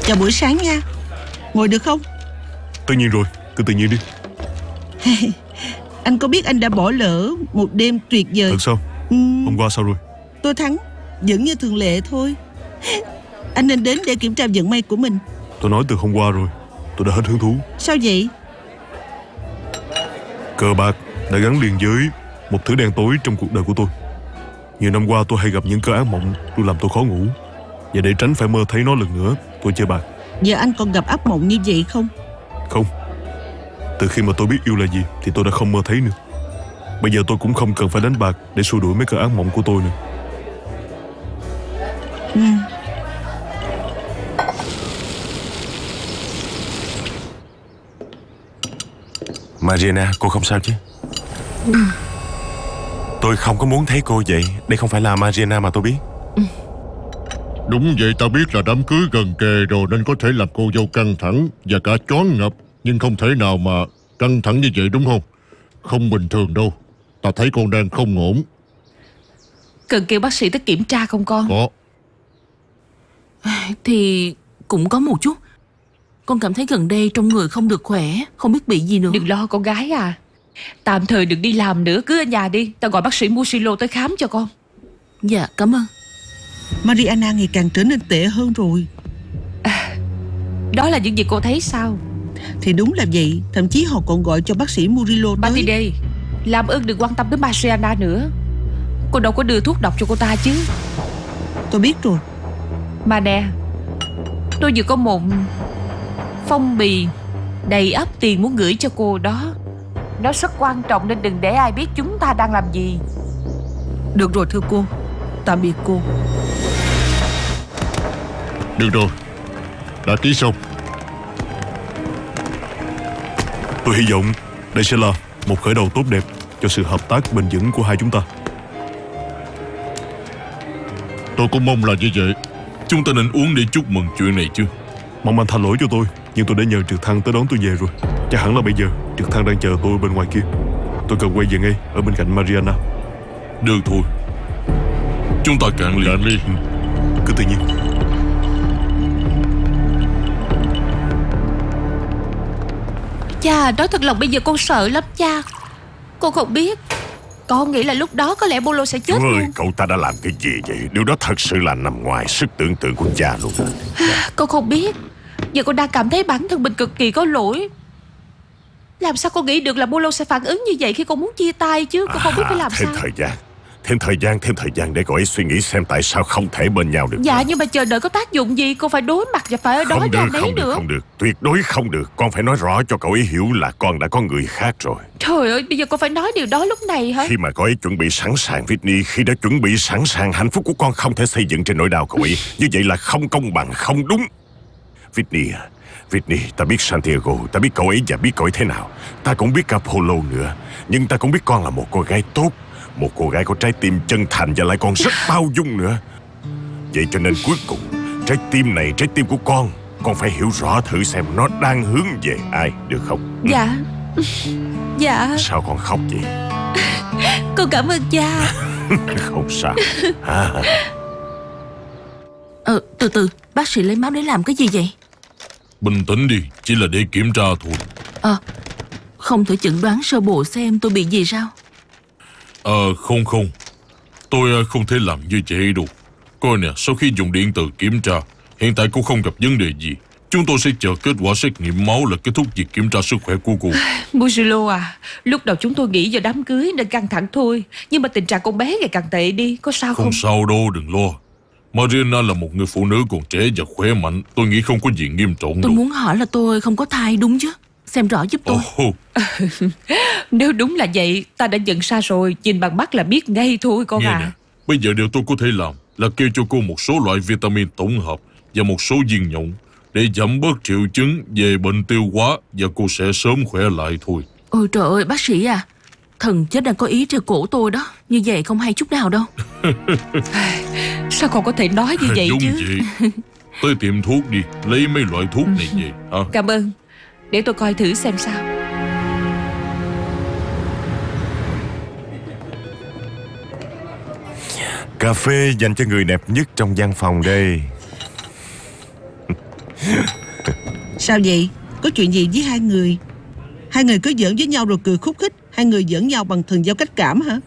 Chào buổi sáng nha. Ngồi được không? Tất nhiên rồi, cứ tự nhiên đi. Anh có biết anh đã bỏ lỡ một đêm tuyệt vời. Thật sao? Hôm qua sao rồi? Tôi thắng, vẫn như thường lệ thôi. Anh nên đến để kiểm tra vận may của mình. Tôi nói từ hôm qua rồi, tôi đã hết hứng thú. Sao vậy? Cờ bạc đã gắn liền với một thứ đen tối trong cuộc đời của tôi. Nhiều năm qua tôi hay gặp những cơn ác mộng luôn làm tôi khó ngủ. Và để tránh phải mơ thấy nó lần nữa, tôi chơi bạc. Giờ anh còn gặp ác mộng như vậy không? Không. Từ khi mà tôi biết yêu là gì thì tôi đã không mơ thấy nữa. Bây giờ tôi cũng không cần phải đánh bạc để xua đuổi mấy cơn ác mộng của tôi nữa. Mariana, cô không sao chứ? Tôi không có muốn thấy cô vậy. Đây không phải là Mariana mà tôi biết. Đúng vậy, ta biết là đám cưới gần kề rồi nên có thể làm cô dâu căng thẳng và cả choáng ngợp. Nhưng không thể nào mà căng thẳng như vậy, đúng không? Không bình thường đâu. Ta thấy con đang không ổn. Cần kêu bác sĩ tới kiểm tra không con? Có. Thì cũng có một chút. Con cảm thấy gần đây trong người không được khỏe, không biết bị gì nữa. Đừng lo con gái à. Tạm thời đừng đi làm nữa, cứ ở nhà đi. Tao gọi bác sĩ Musilo tới khám cho con. Dạ, cảm ơn. Mariana ngày càng trở nên tệ hơn rồi. Đó là những gì cô thấy sao? Thì đúng là vậy. Thậm chí họ còn gọi cho bác sĩ Murillo tới. Matilde, làm ơn đừng quan tâm đến Mariana nữa. Cô đâu có đưa thuốc độc cho cô ta chứ. Tôi biết rồi. Mà nè, tôi vừa có một phong bì đầy ắp tiền muốn gửi cho cô đó. Nó rất quan trọng nên đừng để ai biết chúng ta đang làm gì. Được rồi thưa cô. Tạm biệt cô. Được rồi, đã ký xong. Tôi hy vọng đây sẽ là một khởi đầu tốt đẹp cho sự hợp tác bền vững của hai chúng ta. Tôi cũng mong là như vậy. Chúng ta nên uống để chúc mừng chuyện này chứ. Mong anh tha lỗi cho tôi, nhưng tôi đã nhờ trực thăng tới đón tôi về rồi. Chắc hẳn là bây giờ trực thăng đang chờ tôi bên ngoài kia. Tôi cần quay về ngay ở bên cạnh Mariana. Được thôi, chúng ta cạn ly. Cạn ly. Cứ tự nhiên. Cha, nói thật lòng bây giờ con sợ lắm cha. Con không biết. Con nghĩ là lúc đó có lẽ Bolo sẽ chết Chúa ơi, luôn. cậu ta đã làm cái gì vậy? Điều đó thật sự là nằm ngoài sức tưởng tượng của cha luôn. Con không biết. Giờ con đang cảm thấy bản thân mình cực kỳ có lỗi. Làm sao con nghĩ được là Bolo sẽ phản ứng như vậy khi con muốn chia tay chứ. Con không biết phải làm thêm sao. thêm thời gian để cậu ấy suy nghĩ xem tại sao không thể bên nhau được. Dạ nhưng mà chờ đợi có tác dụng gì. Con phải đối mặt và phải ở đó với anh ấy nữa. Không được, tuyệt đối không được. Con phải nói rõ cho cậu ấy hiểu là con đã có người khác rồi. Trời ơi, bây giờ con phải nói điều đó lúc này hả? Khi mà cậu ấy chuẩn bị sẵn sàng, Whitney, khi đã chuẩn bị sẵn sàng, hạnh phúc của con không thể xây dựng trên nỗi đau cậu ấy. Như vậy là không công bằng, không đúng. Whitney à, Whitney, ta biết Santiago, ta biết cậu ấy và biết cậu ấy thế nào. Ta cũng biết cả Polo nữa. Nhưng ta cũng biết con là một cô gái tốt, một cô gái có trái tim chân thành và lại còn rất bao dung nữa. Vậy cho nên cuối cùng, trái tim này, trái tim của con phải hiểu rõ thử xem nó đang hướng về ai, được không? Dạ. Dạ. Sao con khóc vậy? Con cảm ơn cha. Không sao. Từ từ, bác sĩ lấy máu để làm cái gì vậy? Bình tĩnh đi, chỉ là để kiểm tra thôi. Không thể chẩn đoán sơ bộ xem tôi bị gì sao? Không, tôi không thể làm như vậy đâu. Coi nè, sau khi dùng điện từ kiểm tra, hiện tại cô không gặp vấn đề gì. Chúng tôi sẽ chờ kết quả xét nghiệm máu là kết thúc việc kiểm tra sức khỏe của cô. Musilo à, lúc đầu chúng tôi nghĩ giờ đám cưới nên căng thẳng thôi. Nhưng mà tình trạng con bé ngày càng tệ đi, có sao không? Không sao đâu, đừng lo. Mariana là một người phụ nữ còn trẻ và khỏe mạnh. Tôi nghĩ không có gì nghiêm trọng Tôi đâu. muốn hỏi là tôi không có thai đúng chứ? Xem rõ giúp tôi. Nếu đúng là vậy, ta đã nhận ra rồi. Nhìn bằng mắt là biết ngay thôi con Nghe à. nè, bây giờ điều tôi có thể làm là kêu cho cô một số loại vitamin tổng hợp và một số viên nhộng để giảm bớt triệu chứng về bệnh tiêu hóa, và cô sẽ sớm khỏe lại thôi. Ôi trời ơi, bác sĩ à, thần chết đang có ý treo cổ tôi đó. Như vậy không hay chút nào đâu. Sao con có thể nói như vậy Đúng chứ? vậy. Tới tiệm thuốc đi, lấy mấy loại thuốc này về hả? Cảm ơn. Để tôi coi thử xem sao. Cà phê dành cho người đẹp nhất trong văn phòng đây. Sao vậy? Có chuyện gì với hai người? Hai người cứ giỡn với nhau rồi cười khúc khích. Hai người giỡn nhau bằng thần giao cách cảm hả?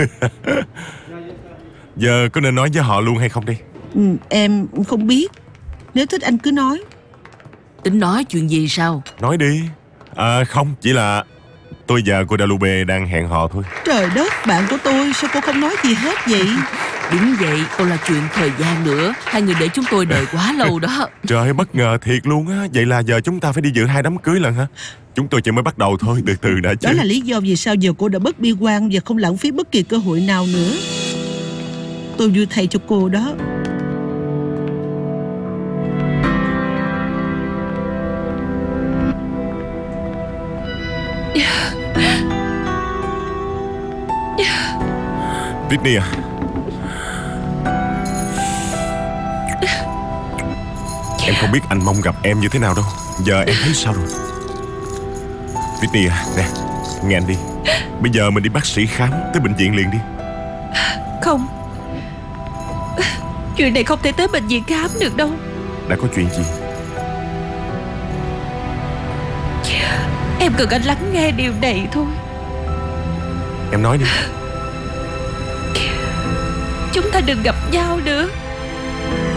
Giờ có nên nói với họ luôn hay không đi? Em không biết. Nếu thích anh cứ nói. Tính nói chuyện gì sao? Nói đi. Không, chỉ là tôi và Guadalupe đang hẹn hò thôi. Trời đất, bạn của tôi, sao cô không nói gì hết vậy? Đúng vậy, còn là chuyện thời gian nữa. Hai người để chúng tôi đợi quá lâu đó. Trời, bất ngờ thiệt luôn á. Vậy là giờ chúng ta phải đi dự 2 đám cưới lần hả? Chúng tôi chỉ mới bắt đầu thôi, từ từ đã chứ. Đó là lý do vì sao giờ cô đã bớt bi quan và không lãng phí bất kỳ cơ hội nào nữa. Tôi vui thay cho cô đó. Whitney à, em không biết anh mong gặp em như thế nào đâu. Giờ em thấy sao rồi? Whitney à, nè, nghe anh đi. Bây giờ mình đi bác sĩ khám, tới bệnh viện liền đi. Không, chuyện này không thể tới bệnh viện khám được đâu. Đã có chuyện gì? Em cần anh lắng nghe điều này thôi. Em nói đi. Chúng ta đừng gặp nhau nữa.